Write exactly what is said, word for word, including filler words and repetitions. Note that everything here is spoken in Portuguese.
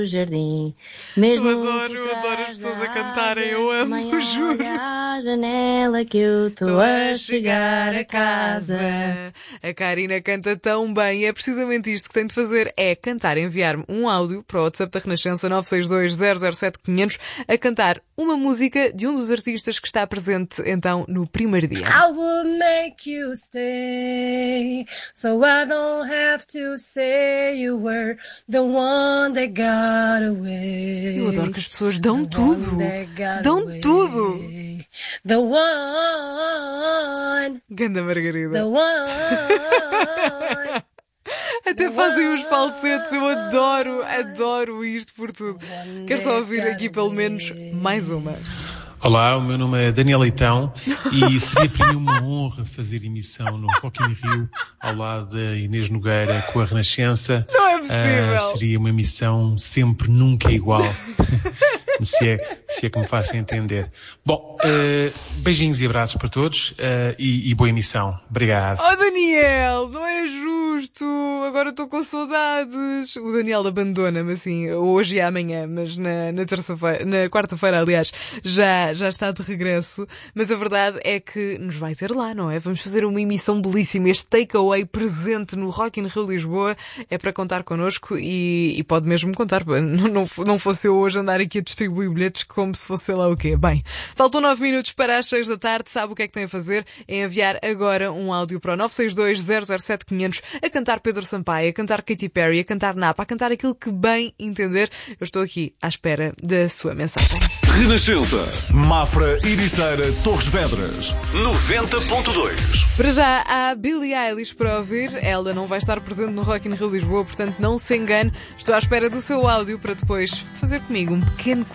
jardim. Mesmo Eu adoro, eu adoro as pessoas a cantarem, eu amo, juro. À janela que eu estou a chegar a casa. A Karina canta tão bem, é precisamente isto que tem de fazer, é cantar, enviar-me um áudio para o WhatsApp da Renascença nove seis dois zero zero sete quinhentos a cantar uma música de um dos artistas que está presente então no primeiro dia. I will make you stay, so I don't have to say you were the one that got away. Eu adoro que as pessoas dão tudo, dão away. tudo. The one, Ganda Margarida. the one. Até fazem os falsetes, eu adoro, adoro isto por tudo. Quero só ouvir aqui pelo menos mais uma. Olá, o meu nome é Daniel Leitão e seria para mim uma honra fazer emissão no Rock in Rio ao lado da Inês Nogueira com a Renascença. Não é possível. Uh, seria uma emissão sempre, nunca igual. se, é, se é que me façam entender. Bom, uh, beijinhos e abraços para todos uh, e, e boa emissão. Obrigado. Oh Daniel, não é justo. Agora estou com saudades. O Daniel abandona-me assim, hoje e amanhã, mas na, na terça-feira, na quarta-feira, aliás, já, já está de regresso. Mas a verdade é que nos vai ter lá, não é? Vamos fazer uma emissão belíssima. Este takeaway presente no Rock in Rio Lisboa é para contar connosco e, e pode mesmo contar. Não, não, não fosse eu hoje andar aqui a distribuir bilhetes como se fosse sei lá o quê. Bem, faltam nove minutos para as seis da tarde. Sabe o que é que tem a fazer? É enviar agora um áudio para o nove seis dois zero zero sete quinhentos a cantar Pedro Sampaio, a cantar Katy Perry, a cantar Napa, a cantar aquilo que bem entender. Eu estou aqui à espera da sua mensagem. Renascença, Mafra, Ericeira, Torres Vedras, noventa ponto dois. Para já há Billie Eilish para ouvir. Ela não vai estar presente no Rock in Rio Lisboa, portanto não se engane. Estou à espera do seu áudio para depois fazer comigo um pequeno